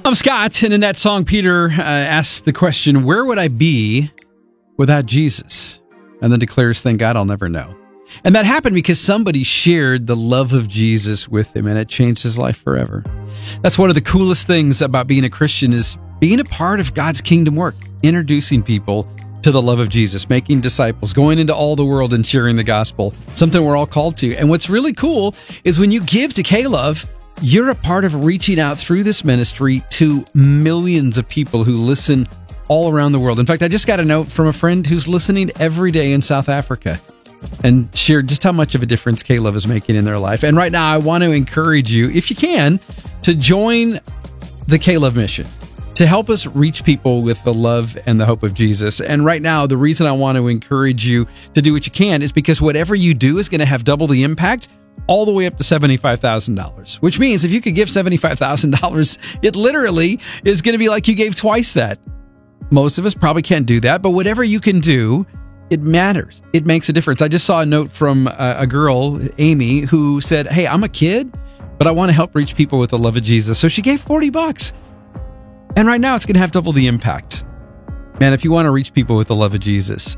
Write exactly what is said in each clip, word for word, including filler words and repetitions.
I'm Scott, and in that song, Peter uh, asks the question, where would I be without Jesus? And then declares, thank God I'll never know. And that happened because somebody shared the love of Jesus with him, and it changed his life forever. That's one of the coolest things about being a Christian, is being a part of God's kingdom work, introducing people to the love of Jesus, making disciples, going into all the world and sharing the gospel, something we're all called to. And what's really cool is when you give to K-Love, you're a part of reaching out through this ministry to millions of people who listen all around the world. In fact, I just got a note from a friend who's listening every day in South Africa and shared just how much of a difference K-Love is making in their life. And right now, I want to encourage you, if you can, to join the K-Love mission to help us reach people with the love and the hope of Jesus. And right now, the reason I want to encourage you to do what you can is because whatever you do is going to have double the impact, all the way up to seventy-five thousand dollars, which means if you could give seventy-five thousand dollars, it literally is going to be like you gave twice that. Most of us probably can't do that, but whatever you can do, it matters. It makes a difference. I just saw a note from a, a girl, Amy, who said, hey, I'm a kid, but I want to help reach people with the love of Jesus. So she gave forty bucks. And right now it's going to have double the impact. Man, if you want to reach people with the love of Jesus,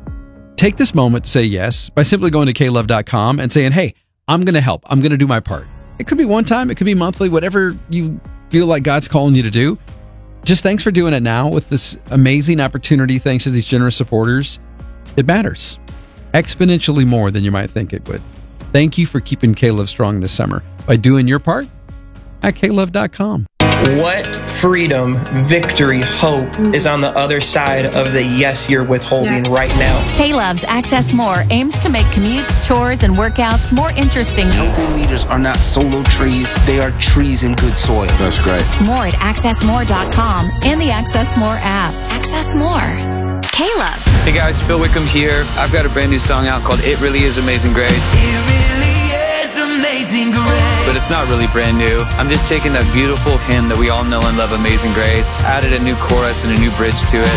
take this moment to say yes by simply going to k love dot com and saying, hey, I'm going to help. I'm going to do my part. It could be one time. It could be monthly, whatever you feel like God's calling you to do. Just thanks for doing it now with this amazing opportunity. Thanks to these generous supporters. It matters exponentially more than you might think it would. Thank you for keeping K-Love strong this summer by doing your part at k love dot com. What freedom, victory, hope is on the other side of the yes you're withholding yeah. right now? K-Love's Access More aims to make commutes, chores, and workouts more interesting. Healthy leaders are not solo trees. They are trees in good soil. That's great. More at access more dot com and the Access More app. Access More. K-Love. Hey guys, Phil Wickham here. I've got a brand new song out called It Really Is Amazing Grace. It really is amazing grace. But it's not really brand new. I'm just taking that beautiful hymn that we all know and love, Amazing Grace, added a new chorus and a new bridge to it.